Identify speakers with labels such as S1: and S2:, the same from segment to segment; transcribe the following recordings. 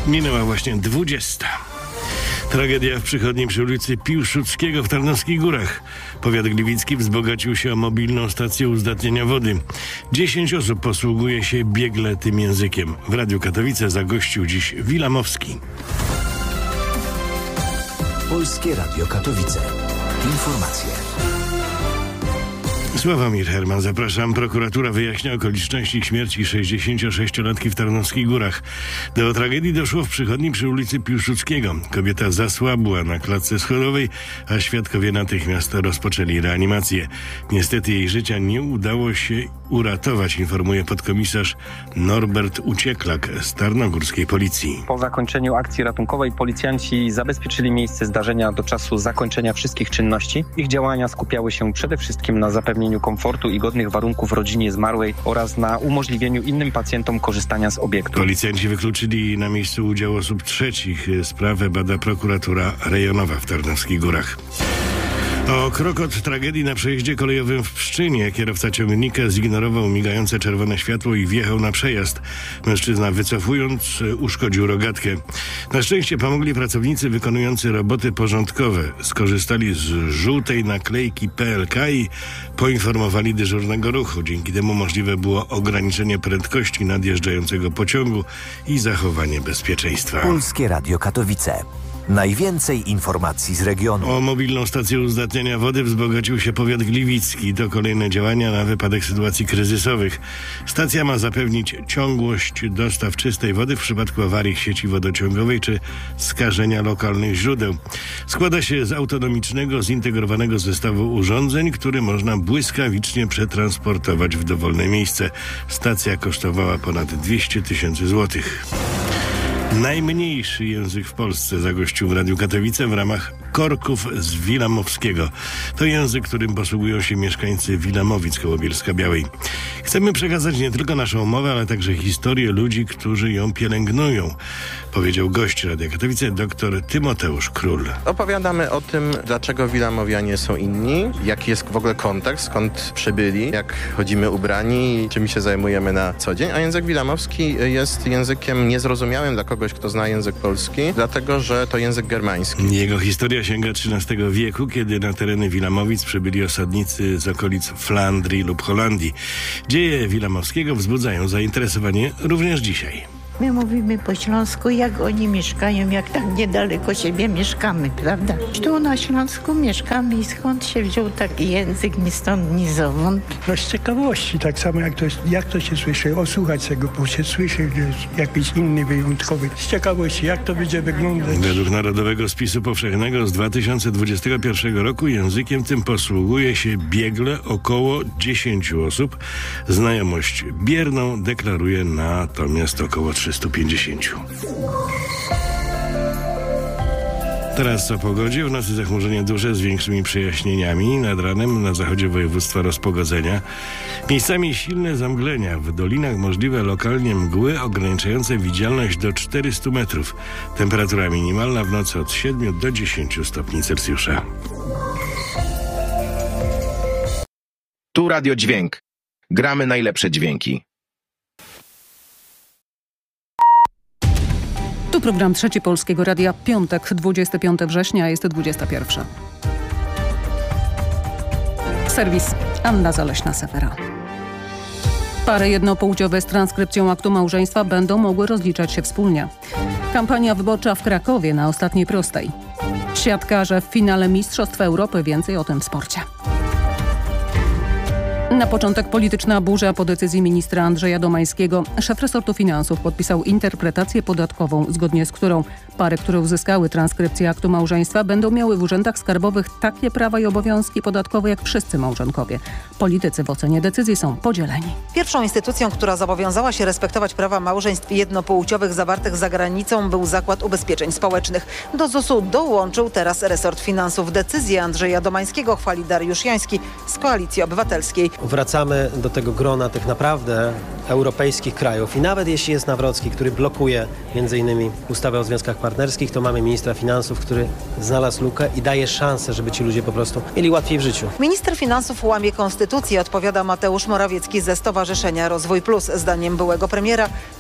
S1: Minęła właśnie 20. Tragedia w przychodni przy ulicy Piłsudskiego w Tarnowskich Górach. Powiat gliwicki wzbogacił się o mobilną stację uzdatniania wody. 10 osób posługuje się biegle tym językiem. W Radiu Katowice zagościł dziś Wilamowski.
S2: Polskie Radio Katowice. Informacje.
S1: Sławomir Herman, zapraszam. Prokuratura wyjaśnia okoliczności śmierci 66-latki w Tarnowskich Górach. Do tragedii doszło w przychodni przy ulicy Piłsudskiego. Kobieta zasłabła na klatce schodowej, a świadkowie natychmiast rozpoczęli reanimację. Niestety jej życia nie udało się uratować, informuje podkomisarz Norbert Ucieklak z tarnogórskiej policji.
S3: Po zakończeniu akcji ratunkowej policjanci zabezpieczyli miejsce zdarzenia do czasu zakończenia wszystkich czynności. Ich działania skupiały się przede wszystkim na zapewnieniu komfortu i godnych warunków rodzinie zmarłej oraz na umożliwieniu innym pacjentom korzystania z obiektu.
S1: Policjanci wykluczyli na miejscu udział osób trzecich. Sprawę bada prokuratura rejonowa w Tarnowskich Górach. O krok od tragedii na przejeździe kolejowym w Pszczynie. Kierowca ciągnika zignorował migające czerwone światło i wjechał na przejazd. Mężczyzna, wycofując, uszkodził rogatkę. Na szczęście pomogli pracownicy wykonujący roboty porządkowe. Skorzystali z żółtej naklejki PLK i poinformowali dyżurnego ruchu. Dzięki temu możliwe było ograniczenie prędkości nadjeżdżającego pociągu i zachowanie bezpieczeństwa.
S2: Polskie Radio Katowice. Najwięcej informacji z regionu.
S1: O mobilną stację uzdatniania wody wzbogacił się powiat gliwicki. To kolejne działania na wypadek sytuacji kryzysowych. Stacja ma zapewnić ciągłość dostaw czystej wody w przypadku awarii sieci wodociągowej czy skażenia lokalnych źródeł. Składa się z autonomicznego, zintegrowanego zestawu urządzeń, który można błyskawicznie przetransportować w dowolne miejsce. Stacja kosztowała ponad 200 000 złotych. Najmniejszy język w Polsce zagościł w Radiu Katowice w ramach Korków z Wilamowskiego. To język, którym posługują się mieszkańcy Wilamowic koło Bielska-Białej. Chcemy przekazać nie tylko naszą mowę, ale także historię ludzi, którzy ją pielęgnują, powiedział gość Radia Katowice dr Tymoteusz Król.
S4: Opowiadamy o tym, dlaczego Wilamowianie są inni, jaki jest w ogóle kontekst, skąd przybyli, jak chodzimy ubrani i czym się zajmujemy na co dzień. A język wilamowski jest językiem niezrozumiałym dla kogoś, kto zna język polski, dlatego, że to język germański.
S1: Jego historia sięga XIII wieku, kiedy na tereny Wilamowic przybyli osadnicy z okolic Flandrii lub Holandii. Dzieje Wilamowskiego wzbudzają zainteresowanie również dzisiaj.
S5: My mówimy po śląsku, jak oni mieszkają, jak tak niedaleko siebie mieszkamy, prawda? Tu na Śląsku mieszkamy i skąd się wziął taki język, ni stąd, ni zowąd.
S6: No z ciekawości, tak samo jak to się słyszy, osłuchać tego, bo się słyszy, że jest jakiś inny, wyjątkowy. Z ciekawości, jak to będzie wyglądać.
S1: Według Narodowego Spisu Powszechnego z 2021 roku językiem tym posługuje się biegle około 10 osób. Znajomość bierną deklaruje natomiast około 350. Teraz o pogodzie. W nocy zachmurzenie duże z większymi przejaśnieniami. Nad ranem na zachodzie województwa rozpogodzenia. Miejscami silne zamglenia. W dolinach możliwe lokalnie mgły ograniczające widzialność do 400 metrów. Temperatura minimalna w nocy od 7 do 10 stopni Celsjusza.
S7: Tu Radio Dźwięk. Gramy najlepsze dźwięki.
S8: Tu program Trzeci Polskiego Radia. Piątek, 25 września, jest 21. Serwis Anna Zaleśna-Sewera. Pary jednopłciowe z transkrypcją aktu małżeństwa będą mogły rozliczać się wspólnie. Kampania wyborcza w Krakowie na ostatniej prostej. Siatkarze w finale Mistrzostw Europy. Więcej o tym w sporcie. Na początek polityczna burza po decyzji ministra Andrzeja Domańskiego. Szef resortu finansów podpisał interpretację podatkową, zgodnie z którą pary, które uzyskały transkrypcję aktu małżeństwa, będą miały w urzędach skarbowych takie prawa i obowiązki podatkowe jak wszyscy małżonkowie. Politycy w ocenie decyzji są podzieleni.
S9: Pierwszą instytucją, która zobowiązała się respektować prawa małżeństw jednopłciowych zawartych za granicą, był Zakład Ubezpieczeń Społecznych. Do ZUS-u dołączył teraz resort finansów. Decyzję Andrzeja Domańskiego chwali Dariusz Joński z Koalicji Obywatelskiej.
S10: Wracamy do tego grona tych naprawdę europejskich krajów i nawet jeśli jest Nawrocki, który blokuje m.in. ustawę o związkach partnerskich, to mamy ministra finansów, który znalazł lukę i daje szansę, żeby ci ludzie po prostu mieli łatwiej w życiu.
S9: Minister finansów łamie konstytucję, odpowiada Mateusz Morawiecki ze Stowarzyszenia Rozwój Plus. Zdaniem byłego premiera w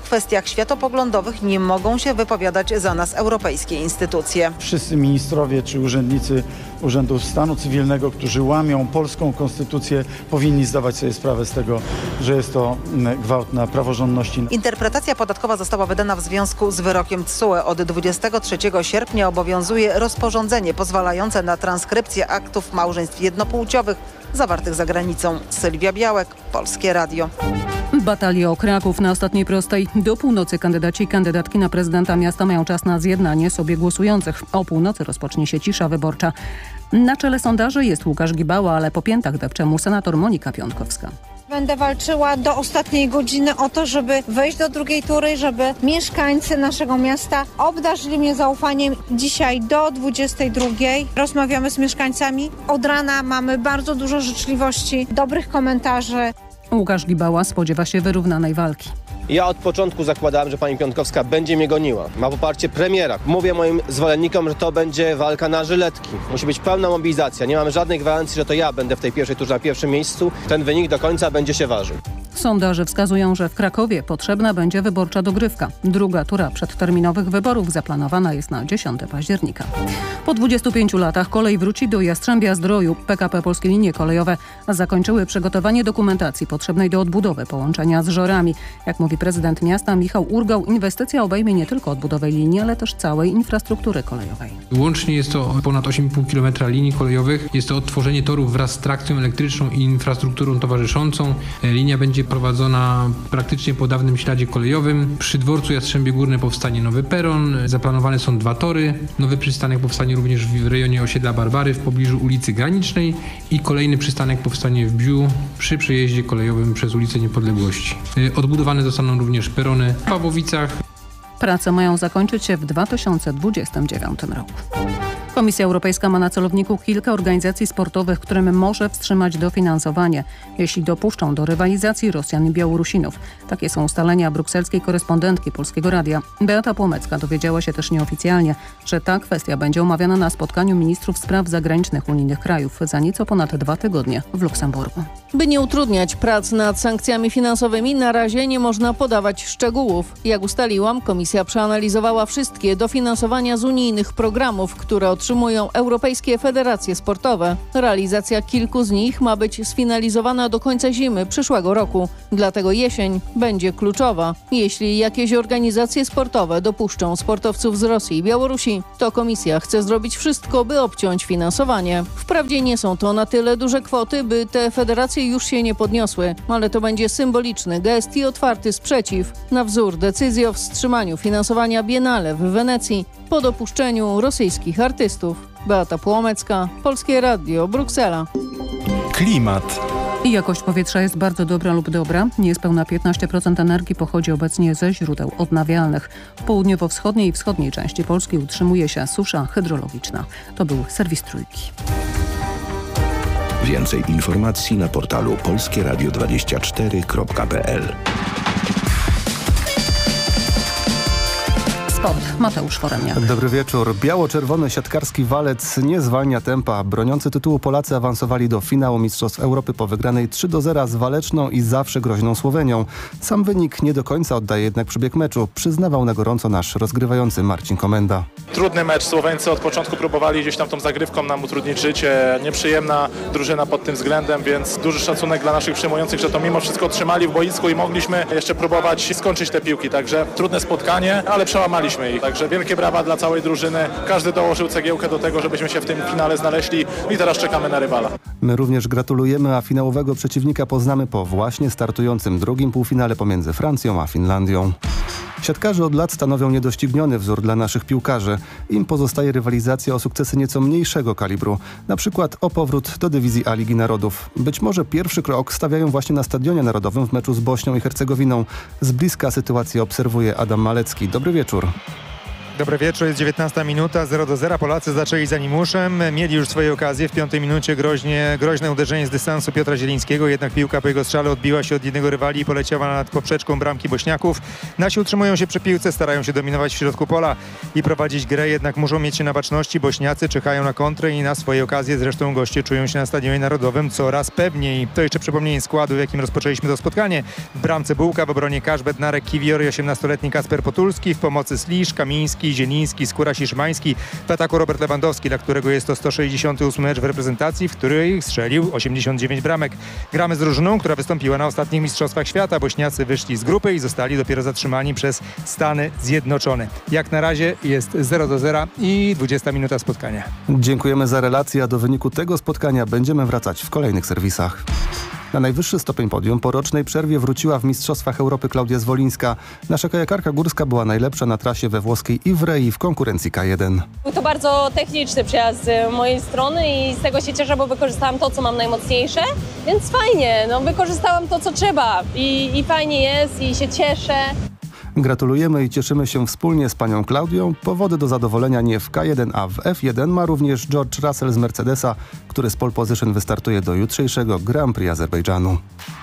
S9: kwestiach światopoglądowych nie mogą się wypowiadać za nas europejskie instytucje.
S11: Wszyscy ministrowie czy urzędnicy Urzędu Stanu Cywilnego, którzy łamią polską konstytucję, powinni zdawać sobie sprawę z tego, że jest to gwałt na praworządności.
S9: Interpretacja podatkowa została wydana w związku z wyrokiem TSUE. Od 23 sierpnia obowiązuje rozporządzenie pozwalające na transkrypcję aktów małżeństw jednopłciowych zawartych za granicą. Sylwia Białek, Polskie Radio.
S8: Batalia o Kraków na ostatniej prostej. Do północy kandydaci i kandydatki na prezydenta miasta mają czas na zjednanie sobie głosujących. O północy rozpocznie się cisza wyborcza. Na czele sondaży jest Łukasz Gibała, ale po piętach depcze mu senator Monika Piontkowska.
S12: Będę walczyła do ostatniej godziny o to, żeby wejść do drugiej tury, żeby mieszkańcy naszego miasta obdarzyli mnie zaufaniem. Dzisiaj do 22 rozmawiamy z mieszkańcami. Od rana mamy bardzo dużo życzliwości, dobrych komentarzy.
S8: Łukasz Gibała spodziewa się wyrównanej walki.
S13: Ja od początku zakładałem, że pani Piontkowska będzie mnie goniła. Ma poparcie premiera. Mówię moim zwolennikom, że to będzie walka na żyletki. Musi być pełna mobilizacja. Nie mamy żadnej gwarancji, że to ja będę w tej pierwszej turze na pierwszym miejscu. Ten wynik do końca będzie się ważył.
S8: Sondaże wskazują, że w Krakowie potrzebna będzie wyborcza dogrywka. Druga tura przedterminowych wyborów zaplanowana jest na 10 października. Po 25 latach kolej wróci do Jastrzębia-Zdroju. PKP Polskie Linie Kolejowe zakończyły przygotowanie dokumentacji potrzebnej do odbudowy połączenia z Żorami. Jak mówi prezydent miasta Michał Urgał, inwestycja obejmie nie tylko odbudowę linii, ale też całej infrastruktury kolejowej.
S14: Łącznie jest to ponad 8,5 km linii kolejowych. Jest to odtworzenie torów wraz z trakcją elektryczną i infrastrukturą towarzyszącą. Linia będzie prowadzona praktycznie po dawnym śladzie kolejowym. Przy dworcu Jastrzębie Górne powstanie nowy peron. Zaplanowane są 2 tory. Nowy przystanek powstanie również w rejonie osiedla Barbary w pobliżu ulicy Granicznej i kolejny przystanek powstanie w Biu przy przejeździe kolejowym przez ulicę Niepodległości. Odbudowane zostaną również perony w Pawłowicach.
S8: Prace mają zakończyć się w 2029 roku. Komisja Europejska ma na celowniku kilka organizacji sportowych, którym może wstrzymać dofinansowanie, jeśli dopuszczą do rywalizacji Rosjan i Białorusinów. Takie są ustalenia brukselskiej korespondentki Polskiego Radia. Beata Płomecka dowiedziała się też nieoficjalnie, że ta kwestia będzie omawiana na spotkaniu ministrów spraw zagranicznych unijnych krajów za nieco ponad 2 tygodnie w Luksemburgu.
S15: By nie utrudniać prac nad sankcjami finansowymi, na razie nie można podawać szczegółów. Jak ustaliłam, komisja przeanalizowała wszystkie dofinansowania z unijnych programów, które otrzymują europejskie federacje sportowe. Realizacja kilku z nich ma być sfinalizowana do końca zimy przyszłego roku. Dlatego jesień będzie kluczowa. Jeśli jakieś organizacje sportowe dopuszczą sportowców z Rosji i Białorusi, to komisja chce zrobić wszystko, by obciąć finansowanie. Wprawdzie nie są to na tyle duże kwoty, by te federacje już się nie podniosły, ale to będzie symboliczny gest i otwarty sprzeciw na wzór decyzji o wstrzymaniu finansowania Biennale w Wenecji po dopuszczeniu rosyjskich artystów. Beata Płomecka, Polskie Radio, Bruksela.
S16: Klimat.
S8: I jakość powietrza jest bardzo dobra lub dobra. Niespełna 15% energii pochodzi obecnie ze źródeł odnawialnych. W południowo-wschodniej i wschodniej części Polski utrzymuje się susza hydrologiczna. To był serwis Trójki.
S17: Więcej informacji na portalu polskieradio24.pl.
S8: Mateusz Foremniak.
S16: Dobry wieczór. Biało-czerwony siatkarski walec nie zwalnia tempa. Broniący tytułu Polacy awansowali do finału Mistrzostw Europy po wygranej 3-0 z waleczną i zawsze groźną Słowenią. Sam wynik nie do końca oddaje jednak przebieg meczu, przyznawał na gorąco nasz rozgrywający Marcin Komenda.
S18: Trudny mecz. Słoweńcy od początku próbowali gdzieś tam tą zagrywką nam utrudnić życie. Nieprzyjemna drużyna pod tym względem, więc duży szacunek dla naszych przyjmujących, że to mimo wszystko trzymali w boisku i mogliśmy jeszcze próbować skończyć te piłki. Także trudne spotkanie, ale przełamaliśmy ich. Także wielkie brawa dla całej drużyny. Każdy dołożył cegiełkę do tego, żebyśmy się w tym finale znaleźli i teraz czekamy na rywala.
S16: My również gratulujemy, a finałowego przeciwnika poznamy po właśnie startującym drugim półfinale pomiędzy Francją a Finlandią. Siatkarze od lat stanowią niedościgniony wzór dla naszych piłkarzy. Im pozostaje rywalizacja o sukcesy nieco mniejszego kalibru, na przykład o powrót do dywizji A Ligi Narodów. Być może pierwszy krok stawiają właśnie na Stadionie Narodowym w meczu z Bośnią i Hercegowiną. Z bliska sytuację obserwuje Adam Malecki. Dobry wieczór.
S19: Dobry wieczór, jest 19 minuta, 0-0. Polacy zaczęli za Nimuszem, mieli już swoje okazje. W 5 minucie groźne uderzenie z dystansu Piotra Zielińskiego, jednak piłka po jego strzale odbiła się od jednego rywali i poleciała nad poprzeczką bramki Bośniaków. Nasi utrzymują się przy piłce, starają się dominować w środku pola i prowadzić grę, jednak muszą mieć się na baczności. Bośniacy czekają na kontrę i na swoje okazje. Zresztą goście czują się na Stadionie Narodowym coraz pewniej. To jeszcze przypomnienie składu, w jakim rozpoczęliśmy to spotkanie. W bramce Bułka, w obronie Kasz, Bednarek, Kiwior i 18-letni Kasper Potulski. W pomocy Slisz, Kamiński, Zieliński, Skóraś i Szymański. W ataku Robert Lewandowski, dla którego jest to 168 mecz w reprezentacji, w której strzelił 89 bramek. Gramy z drużyną, która wystąpiła na ostatnich Mistrzostwach Świata. Bośniacy wyszli z grupy i zostali dopiero zatrzymani przez Stany Zjednoczone. Jak na razie jest 0-0 i 20 minuta spotkania.
S16: Dziękujemy za relację, a do wyniku tego spotkania będziemy wracać w kolejnych serwisach. Na najwyższy stopień podium po rocznej przerwie wróciła w Mistrzostwach Europy Klaudia Zwolińska. Nasza kajakarka górska była najlepsza na trasie we włoskiej Ivrei w konkurencji K1.
S20: Był to bardzo techniczny przejazd z mojej strony i z tego się cieszę, bo wykorzystałam to, co mam najmocniejsze, więc fajnie, wykorzystałam to, co trzeba i fajnie jest i się cieszę.
S16: Gratulujemy i cieszymy się wspólnie z panią Klaudią. Powody do zadowolenia nie w K1, a w F1 ma również George Russell z Mercedesa, który z pole position wystartuje do jutrzejszego Grand Prix Azerbejdżanu.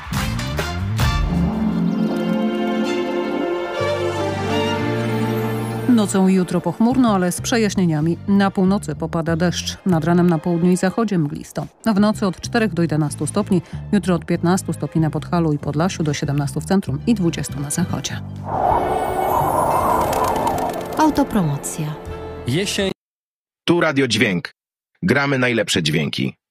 S8: Nocą jutro pochmurno, ale z przejaśnieniami. Na północy popada deszcz. Nad ranem na południu i zachodzie mglisto. W nocy od 4 do 11 stopni. Jutro od 15 stopni na Podhalu i Podlasiu do 17 w centrum i 20 na zachodzie.
S21: Autopromocja.
S7: Jesień. Tu Radio Dźwięk. Gramy najlepsze dźwięki.